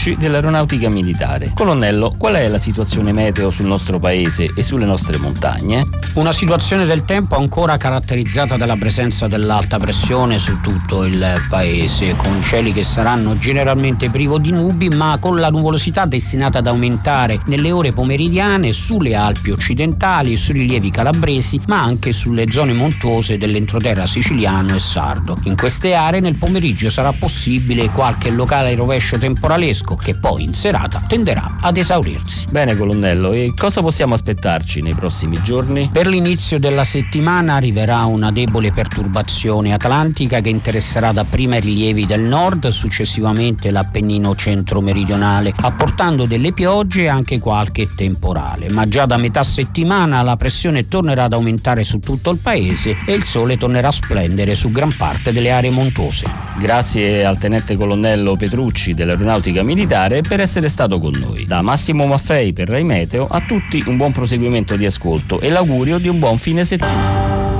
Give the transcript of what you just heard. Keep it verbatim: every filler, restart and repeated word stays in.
Petrucci dell'Aeronautica Militare. Colonnello, qual è la situazione meteo sul nostro paese e sulle nostre montagne? Una situazione del tempo ancora caratterizzata dalla presenza dell'alta pressione su tutto il paese, con cieli che saranno generalmente privo di nubi, ma con la nuvolosità destinata ad aumentare nelle ore pomeridiane sulle Alpi occidentali, sui rilievi calabresi, ma anche sulle zone montuose dell'entroterra siciliano e sardo. In queste aree nel pomeriggio sarà possibile qualche locale rovescio temporalesco che poi in serata tenderà ad esaurirsi. Bene colonnello, e cosa possiamo aspettarci nei prossimi giorni? Per l'inizio della settimana arriverà una debole perturbazione atlantica che interesserà dapprima i rilievi del nord, successivamente l'Appennino centro-meridionale, apportando delle piogge e anche qualche temporale. Ma già da metà settimana la pressione tornerà ad aumentare su tutto il paese e il sole tornerà a splendere su gran parte delle aree montuose. Grazie al tenente colonnello Petrucci dell'Aeronautica Militare per essere stato con noi. Da Massimo Maffei per Rai Meteo, a tutti un buon proseguimento di ascolto e l'augurio di un buon fine settimana.